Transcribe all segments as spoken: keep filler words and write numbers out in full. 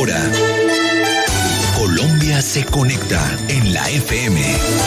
hora. Colombia se conecta en la F M.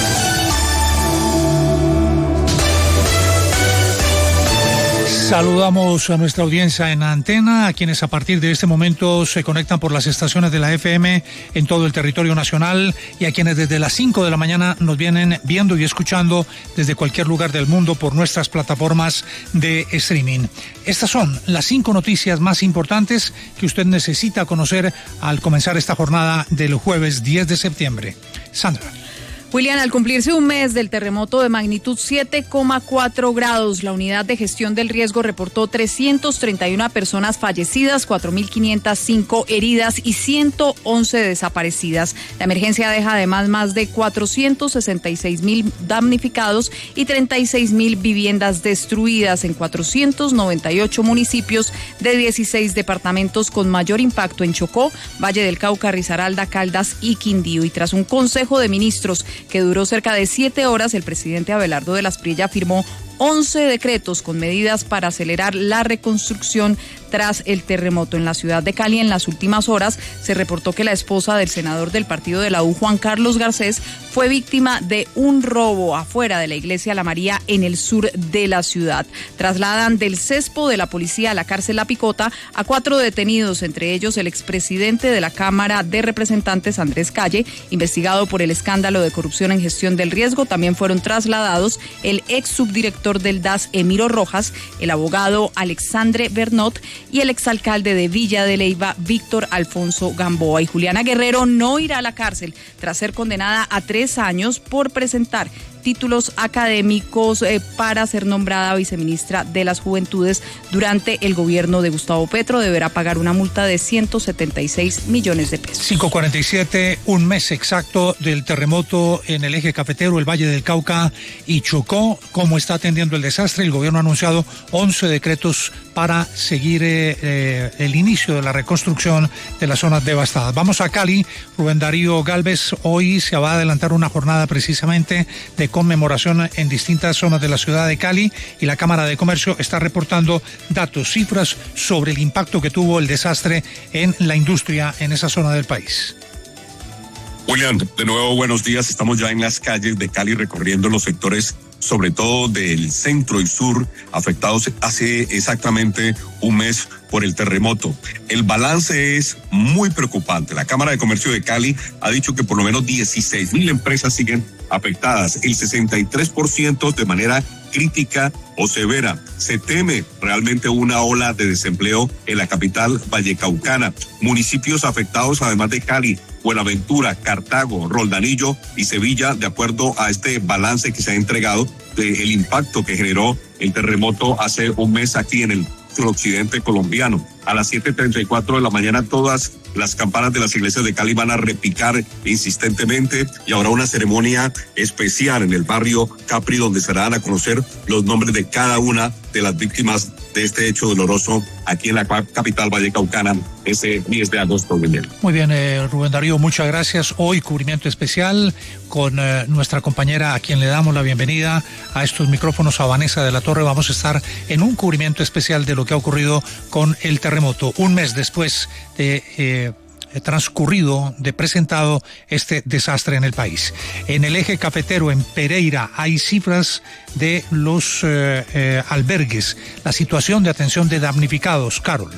Saludamos a nuestra audiencia en antena, a quienes a partir de este momento se conectan por las estaciones de la F M en todo el territorio nacional y a quienes desde las cinco de la mañana nos vienen viendo y escuchando desde cualquier lugar del mundo por nuestras plataformas de streaming. Estas son las cinco noticias más importantes que usted necesita conocer al comenzar esta jornada del jueves diez de septiembre. Sandra. William, al cumplirse un mes del terremoto de magnitud siete coma cuatro grados, la unidad de gestión del riesgo reportó trescientas treinta y una personas fallecidas, cuatro mil quinientas cinco heridas y ciento once desaparecidas. La emergencia deja además más de cuatrocientos sesenta y seis mil damnificados y treinta y seis mil viviendas destruidas en cuatrocientos noventa y ocho municipios de dieciséis departamentos con mayor impacto en Chocó, Valle del Cauca, Risaralda, Caldas y Quindío. Y tras un consejo de ministros que duró cerca de siete horas, el presidente Abelardo de la Espriella firmó once decretos con medidas para acelerar la reconstrucción tras el terremoto en la ciudad de Cali. En las últimas horas se reportó que la esposa del senador del partido de la U, Juan Carlos Garcés, fue víctima de un robo afuera de la iglesia La María en el sur de la ciudad. Trasladan del Cespo de la policía a la cárcel La Picota a cuatro detenidos, entre ellos el expresidente de la Cámara de Representantes, Andrés Calle, investigado por el escándalo de corrupción en gestión del riesgo. También fueron trasladados el ex subdirector del D A S, Emiro Rojas, el abogado Alexandre Bernot y el exalcalde de Villa de Leyva, Víctor Alfonso Gamboa. Y Juliana Guerrero no irá a la cárcel tras ser condenada a tres años por presentar títulos académicos eh, para ser nombrada viceministra de las Juventudes durante el gobierno de Gustavo Petro. Deberá pagar una multa de ciento setenta y seis millones de pesos. cinco cuarenta y siete, un mes exacto del terremoto en el eje cafetero, el Valle del Cauca y Chocó. ¿Cómo está atendiendo el desastre? El gobierno ha anunciado once decretos para seguir eh, eh, el inicio de la reconstrucción de las zonas devastadas. Vamos a Cali. Rubén Darío Galvez, hoy se va a adelantar una jornada precisamente de conmemoración en distintas zonas de la ciudad de Cali y la Cámara de Comercio está reportando datos, cifras sobre el impacto que tuvo el desastre en la industria en esa zona del país. William, de nuevo buenos días. Estamos ya en las calles de Cali recorriendo los sectores, sobre todo del centro y sur, afectados hace exactamente un mes por el terremoto. El balance es muy preocupante. La Cámara de Comercio de Cali ha dicho que por lo menos dieciséis mil empresas siguen afectadas, el sesenta y tres por ciento de manera crítica o severa. Se teme realmente una ola de desempleo en la capital vallecaucana. Municipios afectados, además de Cali, Buenaventura, Cartago, Roldanillo y Sevilla, de acuerdo a este balance que se ha entregado del impacto que generó el terremoto hace un mes aquí en el suroccidente colombiano. A las siete treinta y cuatro de la mañana todas las campanas de las iglesias de Cali van a repicar insistentemente y habrá una ceremonia especial en el barrio Capri donde se darán a conocer los nombres de cada una de las víctimas de este hecho doloroso aquí en la capital vallecaucana ese diez de agosto. Muy bien, eh, Rubén Darío, muchas gracias. Hoy cubrimiento especial con eh, nuestra compañera a quien le damos la bienvenida a estos micrófonos, a Vanessa de la Torre. Vamos a estar en un cubrimiento especial de lo que ha ocurrido con el terremoto, un mes después de eh, transcurrido, de presentado este desastre en el país. En el eje cafetero, en Pereira, hay cifras de los eh, eh, albergues, la situación de atención de damnificados. Carol.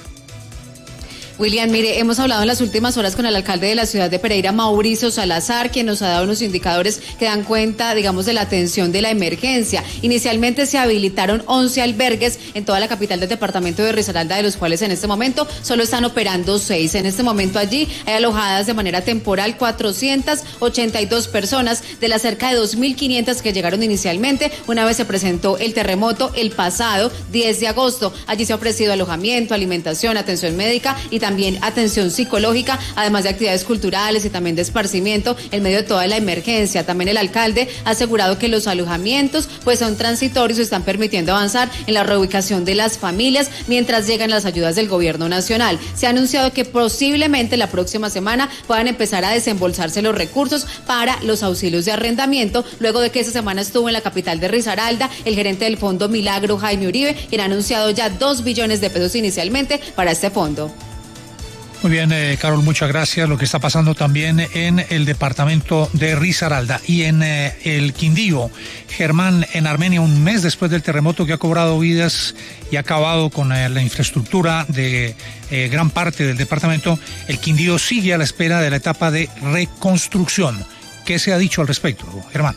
William, mire, hemos hablado en las últimas horas con el alcalde de la ciudad de Pereira, Mauricio Salazar, quien nos ha dado unos indicadores que dan cuenta, digamos, de la atención de la emergencia. Inicialmente se habilitaron once albergues en toda la capital del departamento de Risaralda, de los cuales en este momento solo están operando seis. En este momento allí hay alojadas de manera temporal cuatrocientas ochenta y dos personas de las cerca de dos mil quinientas que llegaron inicialmente una vez se presentó el terremoto el pasado diez de agosto. Allí se ha ofrecido alojamiento, alimentación, atención médica y también atención psicológica, además de actividades culturales y también de esparcimiento en medio de toda la emergencia. También el alcalde ha asegurado que los alojamientos pues son transitorios y están permitiendo avanzar en la reubicación de las familias mientras llegan las ayudas del gobierno nacional. Se ha anunciado que posiblemente la próxima semana puedan empezar a desembolsarse los recursos para los auxilios de arrendamiento, luego de que esa semana estuvo en la capital de Risaralda el gerente del Fondo Milagro, Jaime Uribe, quien ha anunciado ya dos billones de pesos inicialmente para este fondo. Muy bien, eh, Carol, muchas gracias. Lo que está pasando también en el departamento de Risaralda y en eh, el Quindío. Germán, en Armenia, un mes después del terremoto que ha cobrado vidas y ha acabado con eh, la infraestructura de eh, gran parte del departamento, el Quindío sigue a la espera de la etapa de reconstrucción. ¿Qué se ha dicho al respecto, Germán?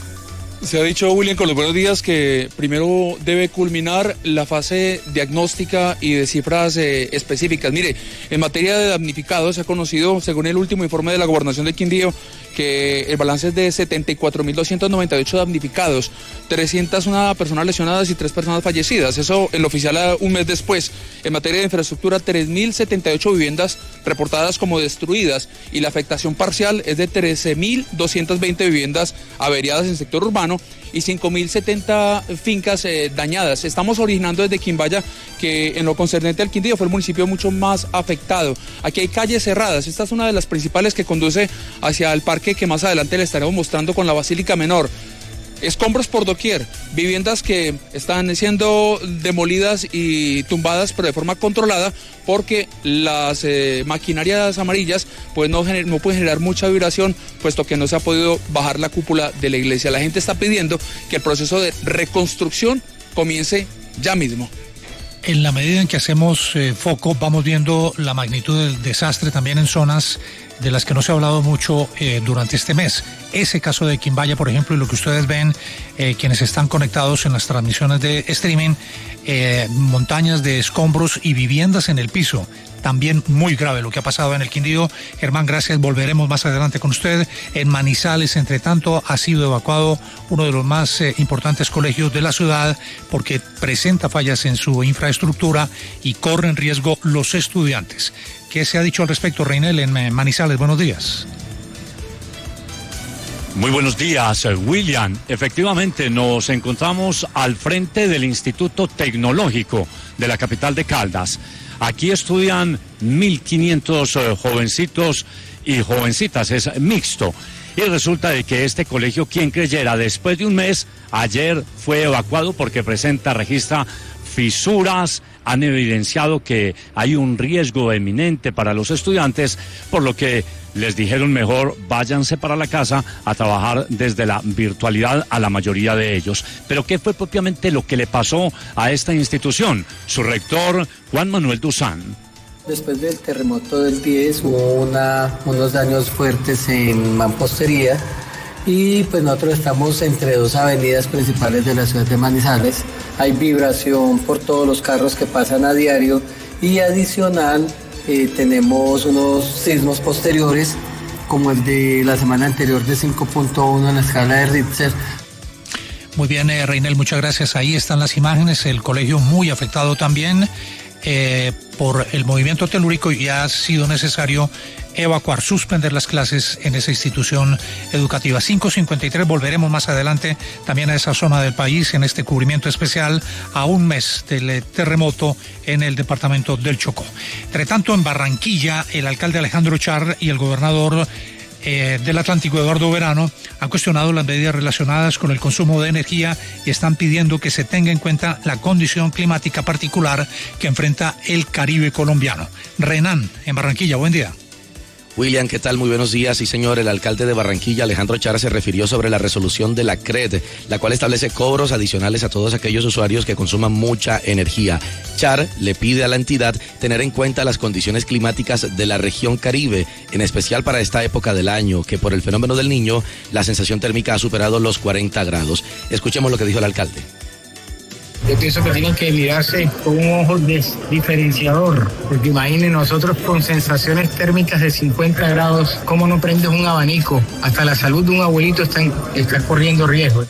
Se ha dicho, William, con los buenos días, que primero debe culminar la fase diagnóstica y de cifras eh, específicas. Mire, en materia de damnificados se ha conocido, según el último informe de la Gobernación de Quindío, que el balance es de setenta y cuatro mil doscientos noventa y ocho damnificados, trescientas una personas lesionadas y tres personas fallecidas. Eso el oficial a un mes después. En materia de infraestructura, tres mil setenta y ocho viviendas reportadas como destruidas y la afectación parcial es de trece mil doscientas veinte viviendas averiadas en sector urbano y cinco mil setenta fincas eh, dañadas. Estamos originando desde Quimbaya, que en lo concernente al Quindío fue el municipio mucho más afectado. Aquí hay calles cerradas, esta es una de las principales que conduce hacia el parque que más adelante le estaremos mostrando con la Basílica Menor. Escombros por doquier, viviendas que están siendo demolidas y tumbadas, pero de forma controlada, porque las eh, maquinarias amarillas pues no, gener, no pueden generar mucha vibración, puesto que no se ha podido bajar la cúpula de la iglesia. La gente está pidiendo que el proceso de reconstrucción comience ya mismo. En la medida en que hacemos eh, foco, vamos viendo la magnitud del desastre también en zonas de las que no se ha hablado mucho eh, durante este mes. Ese caso de Quimbaya, por ejemplo, y lo que ustedes ven, eh, quienes están conectados en las transmisiones de streaming, eh, montañas de escombros y viviendas en el piso. También muy grave lo que ha pasado en el Quindío. Germán, gracias. Volveremos más adelante con usted. En Manizales, entre tanto, ha sido evacuado uno de los más eh, importantes colegios de la ciudad porque presenta fallas en su infraestructura y corren riesgo los estudiantes. ¿Qué se ha dicho al respecto, Reinel, en Manizales? Buenos días. Muy buenos días, William. Efectivamente, nos encontramos al frente del Instituto Tecnológico de la capital de Caldas. Aquí estudian mil quinientos eh, jovencitos y jovencitas, es mixto. Y resulta de que este colegio, quien creyera, después de un mes, ayer fue evacuado porque presenta, registra fisuras, han evidenciado que hay un riesgo eminente para los estudiantes, por lo que les dijeron mejor váyanse para la casa a trabajar desde la virtualidad a la mayoría de ellos. Pero ¿qué fue propiamente lo que le pasó a esta institución? Su rector, Juan Manuel Duzán. Después del terremoto del diez hubo una, unos daños fuertes en mampostería y pues nosotros estamos entre dos avenidas principales de la ciudad de Manizales. Hay vibración por todos los carros que pasan a diario y adicional eh, tenemos unos sismos posteriores como el de la semana anterior de cinco punto uno en la escala de Richter. Muy bien, eh, Reinel, muchas gracias. Ahí están las imágenes, el colegio muy afectado también eh, por el movimiento telúrico y ha sido necesario evacuar, suspender las clases en esa institución educativa. cinco cincuenta y tres, volveremos más adelante también a esa zona del país en este cubrimiento especial a un mes del terremoto en el departamento del Chocó. Entre tanto, en Barranquilla, el alcalde Alejandro Char y el gobernador eh, del Atlántico, Eduardo Verano, han cuestionado las medidas relacionadas con el consumo de energía y están pidiendo que se tenga en cuenta la condición climática particular que enfrenta el Caribe colombiano. Renan, en Barranquilla, buen día. William, ¿qué tal? Muy buenos días. Sí, señor, el alcalde de Barranquilla, Alejandro Char, se refirió sobre la resolución de la C R E D, la cual establece cobros adicionales a todos aquellos usuarios que consuman mucha energía. Char le pide a la entidad tener en cuenta las condiciones climáticas de la región Caribe, en especial para esta época del año, que por el fenómeno del Niño, la sensación térmica ha superado los cuarenta grados. Escuchemos lo que dijo el alcalde. Yo pienso que tienen que mirarse con un ojo diferenciador, porque imaginen nosotros con sensaciones térmicas de cincuenta grados, ¿cómo no prendes un abanico? Hasta la salud de un abuelito está, está corriendo riesgo.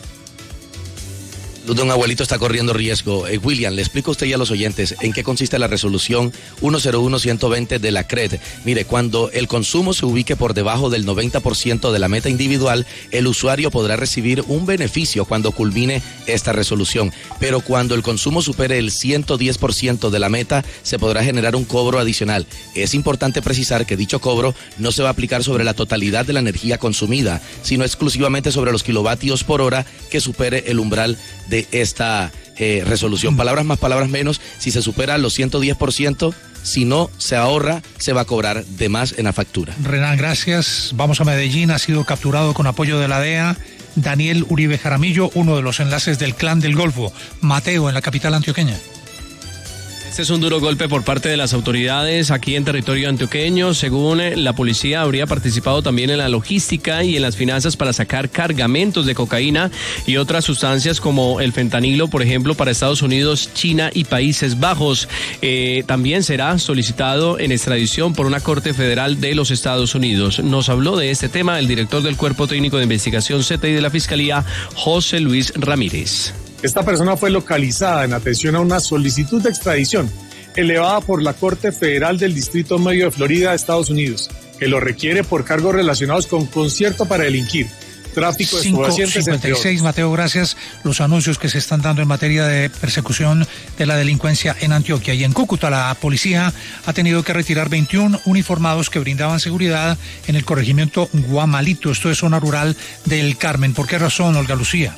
De un abuelito está corriendo riesgo. Eh, William, le explico a usted y a los oyentes en qué consiste la resolución ciento uno ciento veinte de la C R E D. Mire, cuando el consumo se ubique por debajo del noventa por ciento de la meta individual, el usuario podrá recibir un beneficio cuando culmine esta resolución. Pero cuando el consumo supere el ciento diez por ciento de la meta, se podrá generar un cobro adicional. Es importante precisar que dicho cobro no se va a aplicar sobre la totalidad de la energía consumida, sino exclusivamente sobre los kilovatios por hora que supere el umbral de esta eh, resolución. Palabras más, palabras menos, si se supera los ciento diez por ciento, Si no se ahorra, se va a cobrar de más en la factura. Renan, gracias. Vamos a Medellín. Ha sido capturado con apoyo de la D E A Daniel Uribe Jaramillo, uno de los enlaces del Clan del Golfo. Mateo, en la capital antioqueña. Este es un duro golpe por parte de las autoridades aquí en territorio antioqueño. Según la policía, habría participado también en la logística y en las finanzas para sacar cargamentos de cocaína y otras sustancias como el fentanilo, por ejemplo, para Estados Unidos, China y Países Bajos. Eh, también será solicitado en extradición por una corte federal de los Estados Unidos. Nos habló de este tema el director del Cuerpo Técnico de Investigación C T I de la Fiscalía, José Luis Ramírez. Esta persona fue localizada en atención a una solicitud de extradición elevada por la Corte Federal del Distrito Medio de Florida, Estados Unidos, que lo requiere por cargos relacionados con concierto para delinquir, tráfico de estupefacientes, cincuenta y seis, Mateo, gracias. Los anuncios que se están dando en materia de persecución de la delincuencia en Antioquia. Y en Cúcuta, la policía ha tenido que retirar veintiún uniformados que brindaban seguridad en el corregimiento Guamalito. Esto es zona rural del Carmen. ¿Por qué razón, Olga Lucía?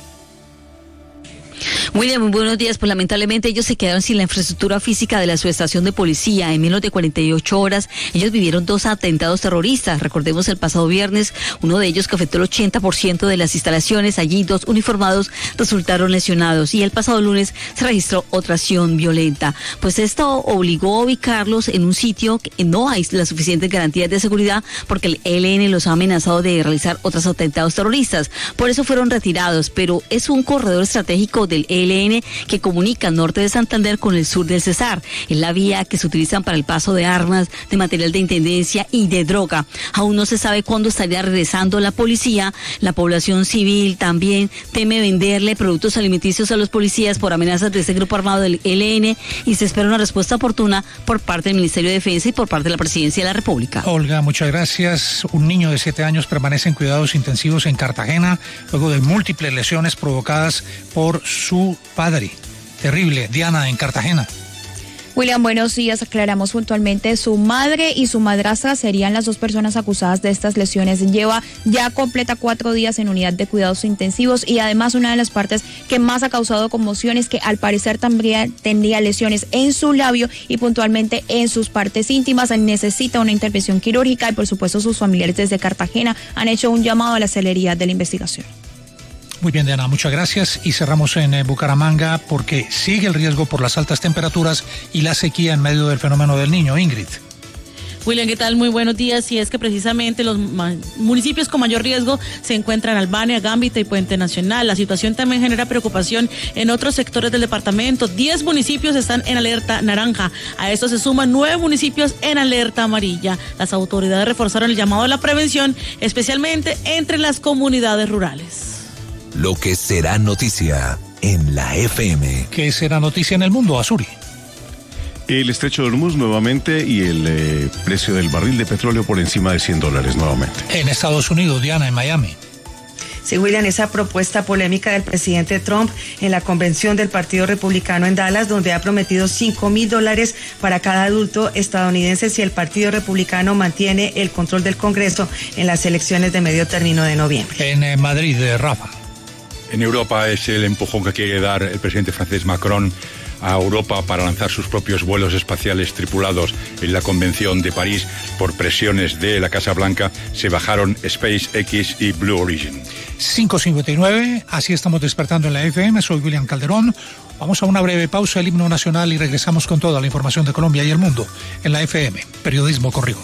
William, muy buenos días. Pues lamentablemente ellos se quedaron sin la infraestructura física de la subestación de policía. En menos de cuarenta y ocho horas ellos vivieron dos atentados terroristas. Recordemos el pasado viernes, uno de ellos que afectó el ochenta por ciento de las instalaciones. Allí dos uniformados resultaron lesionados y el pasado lunes se registró otra acción violenta. Pues esto obligó a ubicarlos en un sitio que no hay las suficientes garantías de seguridad porque el E L N los ha amenazado de realizar otros atentados terroristas. Por eso fueron retirados, pero es un corredor estratégico del E L N que comunica el norte de Santander con el sur del Cesar. Es la vía que se utilizan para el paso de armas, de material de intendencia y de droga. Aún no se sabe cuándo estaría regresando la policía. La población civil también teme venderle productos alimenticios a los policías por amenazas de este grupo armado del E L N y se espera una respuesta oportuna por parte del Ministerio de Defensa y por parte de la Presidencia de la República. Olga, muchas gracias. Un niño de siete años permanece en cuidados intensivos en Cartagena luego de múltiples lesiones provocadas por su padre. Terrible. Diana, en Cartagena. William, buenos días. Aclaramos puntualmente, su madre y su madrastra serían las dos personas acusadas de estas lesiones. Lleva ya completa cuatro días en unidad de cuidados intensivos y además una de las partes que más ha causado conmoción es que al parecer también tendría lesiones en su labio y puntualmente en sus partes íntimas. Necesita una intervención quirúrgica y por supuesto sus familiares desde Cartagena han hecho un llamado a la celeridad de la investigación. Muy bien, Diana, muchas gracias. Y cerramos en eh, Bucaramanga porque sigue el riesgo por las altas temperaturas y la sequía en medio del fenómeno del Niño. Ingrid. William, ¿qué tal? Muy buenos días. Y es que precisamente los municipios con mayor riesgo se encuentran Albania, Gambita y Puente Nacional. La situación también genera preocupación en otros sectores del departamento. Diez municipios están en alerta naranja. A esto se suman nueve municipios en alerta amarilla. Las autoridades reforzaron el llamado a la prevención, especialmente entre las comunidades rurales. Lo que será noticia en la F M. ¿Qué será noticia en el mundo, Azuri? El estrecho de Hormuz nuevamente y el eh, precio del barril de petróleo por encima de cien dólares nuevamente. En Estados Unidos, Diana, en Miami. Sí, William, esa propuesta polémica del presidente Trump en la convención del Partido Republicano en Dallas, donde ha prometido cinco mil dólares para cada adulto estadounidense si el Partido Republicano mantiene el control del Congreso en las elecciones de medio término de noviembre. En eh, Madrid, de Rafa. En Europa es el empujón que quiere dar el presidente francés Macron a Europa para lanzar sus propios vuelos espaciales tripulados. En la Convención de París, por presiones de la Casa Blanca, se bajaron SpaceX y Blue Origin. cinco cincuenta y nueve, así estamos despertando en la F M. Soy William Calderón. Vamos a una breve pausa, el himno nacional, y regresamos con toda la información de Colombia y el mundo en la F M. Periodismo con rigor.